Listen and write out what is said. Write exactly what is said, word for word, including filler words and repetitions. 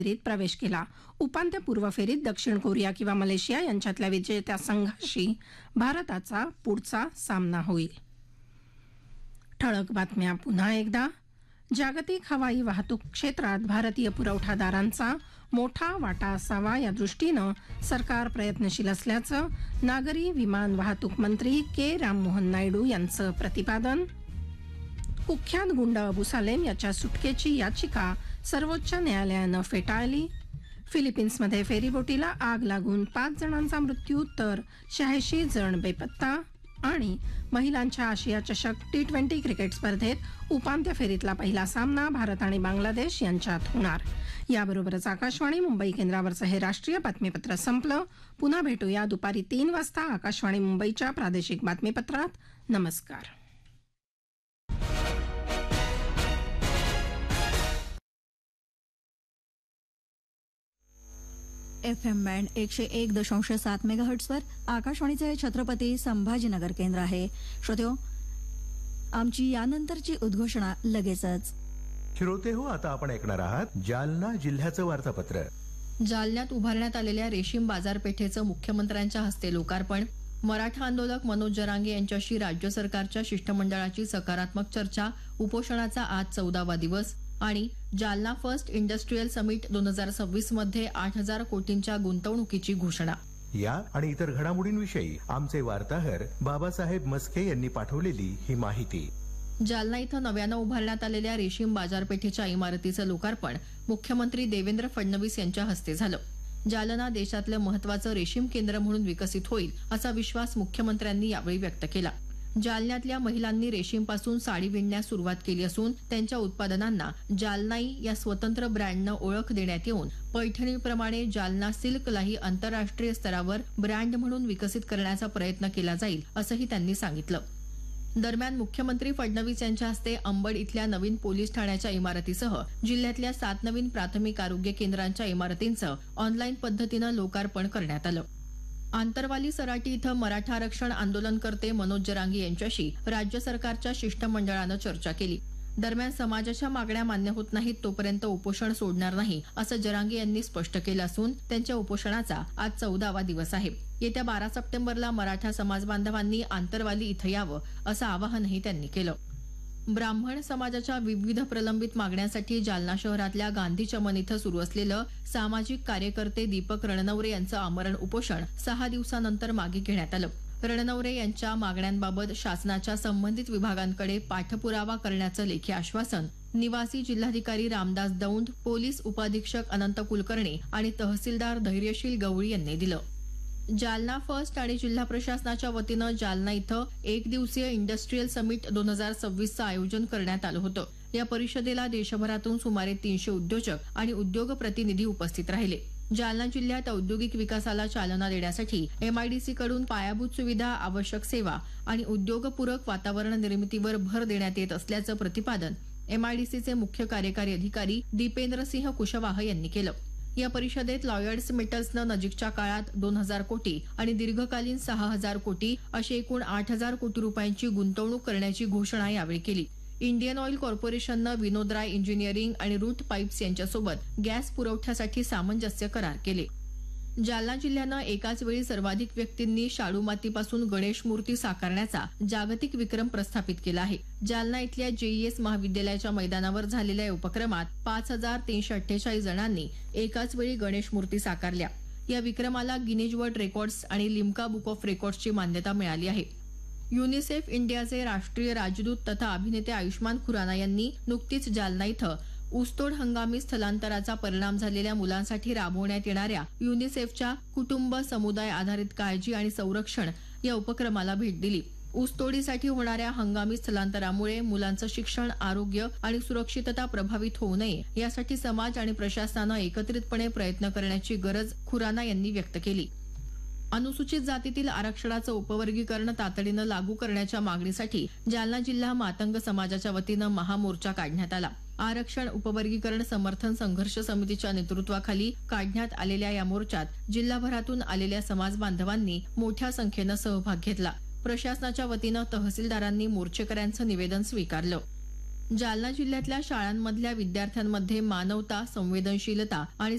फेरीत प्रवेश केला. उपांत्यपूर्व फेरीत दक्षिण कोरिया किंवा मलेशिया यांच्यातल्या विजेत्या संघाशी भारताचा पुढचा सामना होईल. ठळक बातम्या पुन्हा एकदा. जागतिक हवाई वाहतूक क्षेत्रात भारतीय पुरवठादारांचा मोठा वाटा असावा या दृष्टीनं सरकार प्रयत्नशील असल्याचं नागरी विमान वाहतूक मंत्री के राममोहन नायडू यांचं प्रतिपादन. कुख्यात गुंड अबू सालेम याच्या सुटकेची याचिका सर्वोच्च न्यायालयानं फेटाळली. फिलिपिन्समध्ये फेरीबोटीला आग लागून पाच जणांचा मृत्यू तर शहाऐंशी जण बेपत्ता. आणि महिलांच्या आशिया चषक टी ट्वेंटी क्रिकेट स्पर्धेत उपांत्य फेरीतला पहिला सामना भारत आणि बांगलादेश यांच्यात होणार. याबरोबरच आकाशवाणी मुंबई केंद्रावरचं हे राष्ट्रीय बातमीपत्र संपलं. पुन्हा भेटूया दुपारी तीन वाजता आकाशवाणी मुंबईच्या प्रादेशिक बातमीपत्रात. नमस्कार. एफ एम बँड एकशे एक दशांश सात मेगाहर्ट्सवर आकाशवाणीचे छत्रपती संभाजीनगर केंद्र आहे. श्रोत्यो, आमची यानंतरची उद्घोषणा लगेचच. श्रोते हो, आता आपण ऐकणार आहात जालना जिल्ह्याचं वार्तापत्र. जालन्यात उभारण्यात आलेल्या रेशीम बाजारपेठेचं मुख्यमंत्र्यांच्या हस्ते लोकार्पण. मराठा आंदोलक मनोज जरांगे यांच्याशी राज्य सरकारच्या शिष्टमंडळाची सकारात्मक चर्चा. उपोषणाचा आज चौदावा दिवस. आणि जालना फर्स्ट इंडस्ट्रीयल समिट दोन हजार सव्वीस मध्ये आठ हजार कोटींच्या गुंतवणुकीची घोषणा. या आणि इतर घडामोडींविषयी आमचे वार्ताहर बाबासाहेब मस्के यांनी पाठवलेली ही माहिती. जालना इथं नव्यानं उभारण्यात आलेल्या रेशीम बाजारपेठेच्या इमारतीचं लोकार्पण मुख्यमंत्री देवेंद्र फडणवीस यांच्या हस्ते झालं. जालना देशातलं महत्वाचं रेशीम केंद्र म्हणून विकसित होईल असा विश्वास मुख्यमंत्र्यांनी यावेळी व्यक्त केला. जालन्यातल्या महिलांनी रेशीमपासून साडी विणण्यास सुरुवात केली असून त्यांच्या उत्पादनांना जालनाई या स्वतंत्र ब्रँडनं ओळख देण्यात येऊन पैठणीप्रमाणे जालना सिल्कलाही आंतरराष्ट्रीय स्तरावर ब्रँड म्हणून विकसित करण्याचा प्रयत्न केला जाईल असंही त्यांनी सांगितलं. दरम्यान मुख्यमंत्री फडणवीस यांच्या हस्ते अंबड इथल्या नवीन पोलीस ठाण्याच्या इमारतीसह जिल्ह्यातल्या सात नवीन प्राथमिक आरोग्य केंद्रांच्या इमारतींचं ऑनलाईन पद्धतीनं लोकार्पण करण्यात आलं. आंतरवाली सराटी इथं मराठा आरक्षण आंदोलनकर्ते मनोज जरांगे यांच्याशी राज्य सरकारच्या शिष्टमंडळानं चर्चा केली. दरम्यान समाजाच्या मागण्या मान्य होत नाहीत तोपर्यंत उपोषण सोडणार नाही असं जरांगे यांनी स्पष्ट केलं असून त्यांच्या उपोषणाचा आज चौदावा दिवस आहे. येत्या बारा सप्टेंबरला मराठा समाज बांधवांनी आंतरवाली इथं यावं असं आवाहनही त्यांनी केलं. ब्राह्मण समाजाच्या विविध प्रलंबित मागण्यांसाठी जालना शहरातल्या गांधी चमन इथं सुरू असलेलं सामाजिक कार्यकर्ते दीपक रणनवरे यांचं आमरण उपोषण सहा दिवसानंतर मागे घेण्यात आलं. रणनवरे यांच्या मागण्यांबाबत शासनाच्या संबंधित विभागांकडे पाठपुरावा करण्याचं लेखी आश्वासन निवासी जिल्हाधिकारी रामदास दौंड, पोलीस उपाधीक्षक अनंत कुलकर्णी आणि तहसीलदार धैर्यशील गवळी यांनी दिलं. जालना फर्स्ट आणि जिल्हा प्रशासनाच्या वतीनं जालना इथं एक दिवसीय इंडस्ट्रीयल समिट दोन हजार सव्वीसचं आयोजन करण्यात आलं होतं. या परिषदेला देशभरातून सुमारे तीनशे उद्योजक आणि उद्योग प्रतिनिधी उपस्थित राहिले. जालना जिल्ह्यात औद्योगिक विकासाला चालना देण्यासाठी एमआयडीसी कडून पायाभूत सुविधा, आवश्यक सेवा आणि उद्योगपूरक वातावरण निर्मितीवर भर देण्यात येत असल्याचं प्रतिपादन एमआयडीसीचे मुख्य कार्यकारी अधिकारी दीपेंद्रसिंह कुशवाह यांनी केलं. या परिषदेत लॉयड्स मेटल्सनं नजीकच्या काळात दोन हजार कोटी आणि दीर्घकालीन सहा हजार कोटी अशी एकूण आठ हजार कोटी रुपयांची गुंतवणूक करण्याची घोषणा यावेळी केली. Indian oil कॉर्पोरेशननं Vinod Rai engineering आणि रूट पाईप्स यांच्यासोबत गॅस पुरवठ्यासाठी सामंजस्य करार केले. जालना जिल्ह्यानं एकाच वेळी सर्वाधिक व्यक्तींनी शाडू मातीपासून गणेश मूर्ती साकारण्याचा जागतिक विक्रम प्रस्थापित केला आहे. जालना इथल्या जेईएस महाविद्यालयाच्या मैदानावर झालेल्या या उपक्रमात पाच हजार तीनशे अठ्ठेचाळीस जणांनी एकाच वेळी गणेश मूर्ती साकारल्या. या विक्रमाला गिनीज वर्ल्ड रेकॉर्ड्स आणि लिम्का बुक ऑफ रेकॉर्ड्सची मान्यता मिळाली आहे. युनिसेफ इंडियाचे राष्ट्रीय राजदूत तथा अभिनेते आयुष्मान खुराना यांनी नुकतीच जालना इथं ऊसतोड हंगामी स्थलांतराचा परिणाम झालेल्या मुलांसाठी राबवण्यात येणाऱ्या युनिसेफच्या कुटुंब समुदाय आधारित काळजी आणि संरक्षण या उपक्रमाला भेट दिली. ऊसतोडीसाठी होणाऱ्या हंगामी स्थलांतरामुळे मुलांचं शिक्षण, आरोग्य आणि सुरक्षितता प्रभावित होऊ नये यासाठी समाज आणि प्रशासनानं एकत्रितपणे प्रयत्न करण्याची गरज खुराना यांनी व्यक्त केली. अनुसूचित जातीतील आरक्षणाचं उपवर्गीकरण तातडीनं लागू करण्याच्या मागणीसाठी जालना जिल्हा मातंग समाजाच्या वतीनं महामोर्चा काढण्यात आला. आरक्षण उपवर्गीकरण समर्थन संघर्ष समितीच्या नेतृत्वाखाली काढण्यात आलेल्या या मोर्चात जिल्हाभरातून आलेल्या समाज बांधवांनी मोठ्या संख्येनं सहभाग घेतला. प्रशासनाच्या वतीनं तहसीलदारांनी मोर्चेकऱ्यांचं निवेदन स्वीकारलं. जालना जिल्ह्यातल्या शाळांमधल्या विद्यार्थ्यांमध्ये मानवता संवेदनशीलता आणि